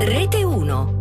Rete 1.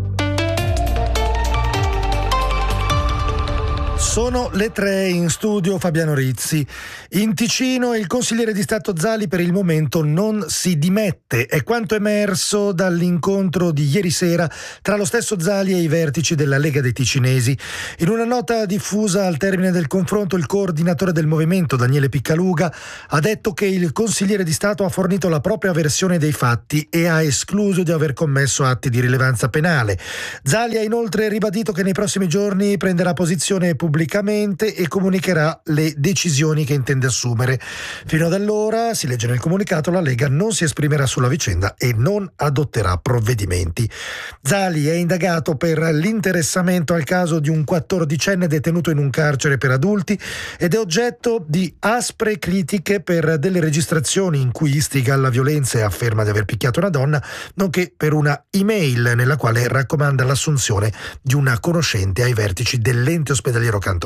Sono le 3 in studio Fabiano Rizzi. In Ticino il consigliere di Stato Zali per il momento non si dimette. È quanto emerso dall'incontro di ieri sera tra lo stesso Zali e i vertici della Lega dei Ticinesi. In una nota diffusa al termine del confronto, il coordinatore del movimento, Daniele Piccaluga, ha detto che il consigliere di Stato ha fornito la propria versione dei fatti e ha escluso di aver commesso atti di rilevanza penale. Zali ha inoltre ribadito che nei prossimi giorni prenderà posizione pubblicamente e comunicherà le decisioni che intende assumere. Fino ad allora, si legge nel comunicato, la Lega non si esprimerà sulla vicenda e non adotterà provvedimenti. Zali è indagato per l'interessamento al caso di un 14enne detenuto in un carcere per adulti ed è oggetto di aspre critiche per delle registrazioni in cui istiga alla violenza e afferma di aver picchiato una donna, nonché per una email nella quale raccomanda l'assunzione di una conoscente ai vertici dell'ente ospedaliero cantonale.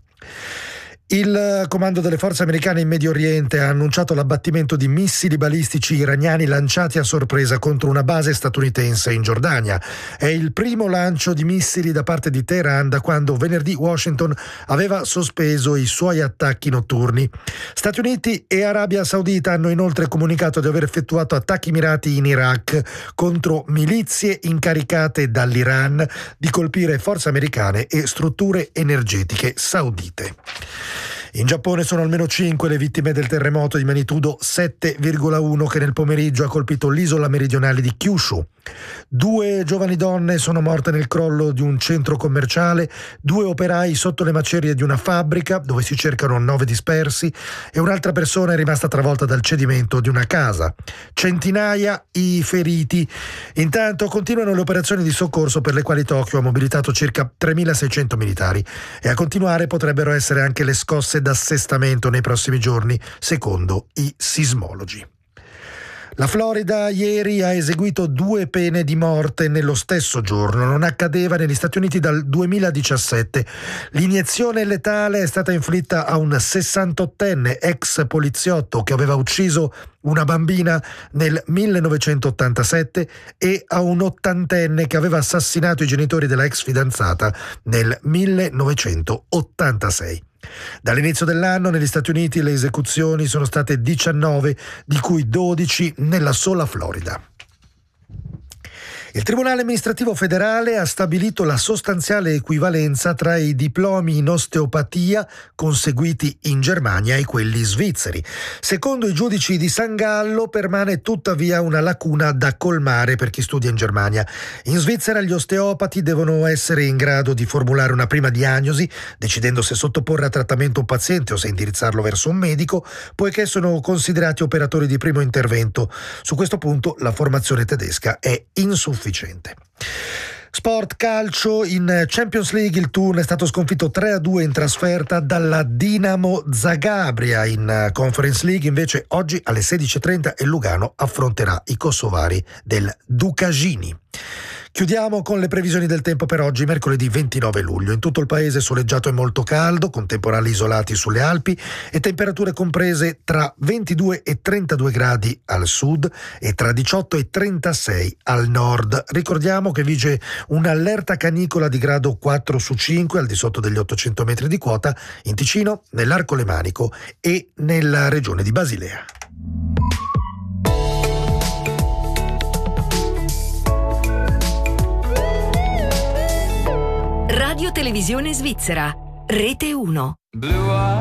Il comando delle forze americane in Medio Oriente ha annunciato l'abbattimento di missili balistici iraniani lanciati a sorpresa contro una base statunitense in Giordania. È il primo lancio di missili da parte di Teheran da quando venerdì Washington aveva sospeso i suoi attacchi notturni. Stati Uniti e Arabia Saudita hanno inoltre comunicato di aver effettuato attacchi mirati in Iraq contro milizie incaricate dall'Iran di colpire forze americane e strutture energetiche saudite. In Giappone sono almeno 5 le vittime del terremoto di magnitudo 7,1 che nel pomeriggio ha colpito l'isola meridionale di Kyushu. 2 giovani donne sono morte nel crollo di un centro commerciale, 2 operai sotto le macerie di una fabbrica dove si cercano 9 dispersi e un'altra persona è rimasta travolta dal cedimento di una casa. Centinaia i feriti. Intanto continuano le operazioni di soccorso per le quali Tokyo ha mobilitato circa 3.600 militari e a continuare potrebbero essere anche le scosse d'assestamento nei prossimi giorni, secondo i sismologi. La Florida ieri ha eseguito 2 pene di morte nello stesso giorno. Non accadeva negli Stati Uniti dal 2017. L'iniezione letale è stata inflitta a un 68enne ex poliziotto che aveva ucciso una bambina nel 1987 e a un 80enne che aveva assassinato i genitori della ex fidanzata nel 1986. Dall'inizio dell'anno negli Stati Uniti le esecuzioni sono state 19, di cui 12 nella sola Florida. Il Tribunale amministrativo federale ha stabilito la sostanziale equivalenza tra i diplomi in osteopatia conseguiti in Germania e quelli svizzeri. Secondo i giudici di San Gallo permane tuttavia una lacuna da colmare per chi studia in Germania. In Svizzera gli osteopati devono essere in grado di formulare una prima diagnosi, decidendo se sottoporre a trattamento un paziente o se indirizzarlo verso un medico, poiché sono considerati operatori di primo intervento. Su questo punto la formazione tedesca è insufficiente. Sport calcio, in Champions League il Thun è stato sconfitto 3-2 in trasferta dalla Dinamo Zagabria. In Conference League invece oggi alle 16:30 il Lugano affronterà i kosovari del Dukagini. Chiudiamo con le previsioni del tempo per oggi, mercoledì 29 luglio. In tutto il paese soleggiato e molto caldo, con temporali isolati sulle Alpi e temperature comprese tra 22 e 32 gradi al sud e tra 18 e 36 al nord. Ricordiamo che vige un'allerta canicola di grado 4 su 5 al di sotto degli 800 metri di quota in Ticino, nell'Arco Lemanico e nella regione di Basilea. Radio Televisione Svizzera, Rete 1.